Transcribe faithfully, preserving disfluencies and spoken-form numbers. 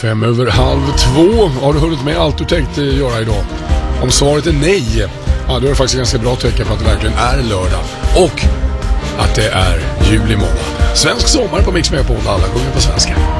Fem över halv två. Har du hunnit med allt du tänkte göra idag? Om svaret är nej, ja, då är det faktiskt ganska bra tecken på att det verkligen är lördag. Och att det är juli månad. Svensk sommar på Mix Megapol, alla gånger på svenska.